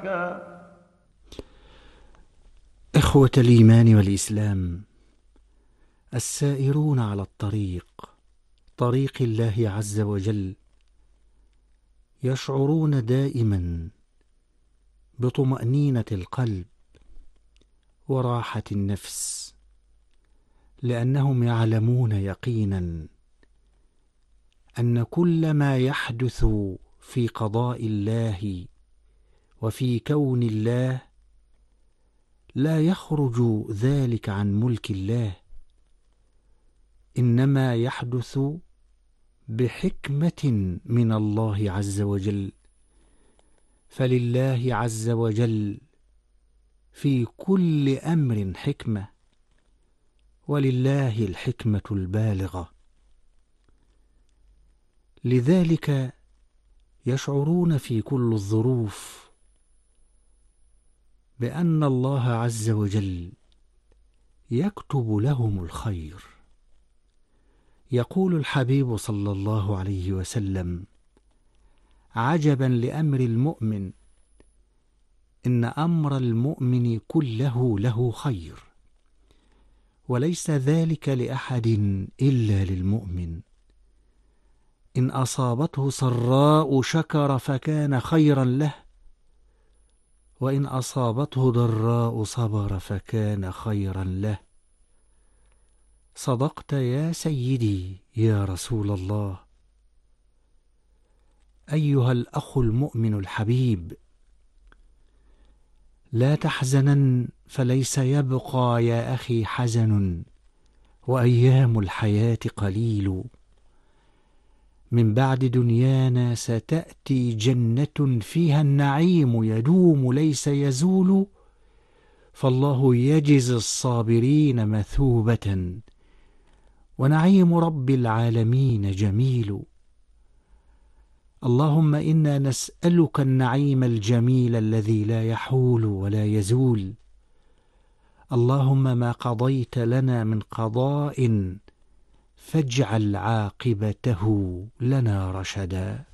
إخوة الإيمان والإسلام، السائرون على طريق الله عز وجل، يشعرون دائما بطمأنينة القلب وراحة النفس، لأنهم يعلمون يقينا أن كل ما يحدث في قضاء الله وفي كون الله لا يخرج ذلك عن ملك الله، إنما يحدث بحكمة من الله عز وجل. فلله عز وجل في كل أمر حكمة، ولله الحكمة البالغة. لذلك يشعرون في كل الظروف بأن الله عز وجل يكتب لهم الخير. يقول الحبيب صلى الله عليه وسلم: عجبا لأمر المؤمن، إن أمر المؤمن كله له خير، وليس ذلك لأحد إلا للمؤمن. إن أصابته سراء شكر فكان خيرا له، وإن أصابته ضراء صبر فكان خيرا له. صدقت يا سيدي يا رسول الله. أيها الأخ المؤمن الحبيب، لا تحزنن، فليس يبقى يا أخي حزن، وأيام الحياة قليل. من بعد دنيانا ستأتي جنة فيها النعيم يدوم ليس يزول، فالله يجزي الصابرين مثوبة، ونعيم رب العالمين جميل. اللهم إنا نسألك النعيم الجميل الذي لا يحول ولا يزول. اللهم ما قضيت لنا من قضاء فاجعل عاقبته لنا رشدا.